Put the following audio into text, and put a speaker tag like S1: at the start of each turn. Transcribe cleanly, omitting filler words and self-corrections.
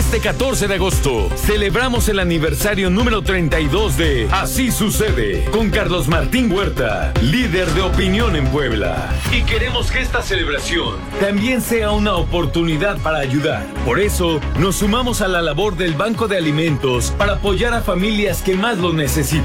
S1: Este 14 de agosto celebramos el aniversario número 32 de Así Sucede con Carlos Martín Huerta, líder de opinión en Puebla. Y queremos que esta celebración también sea una oportunidad para ayudar. Por eso nos sumamos a la labor del Banco de Alimentos para apoyar a familias que más lo necesitan.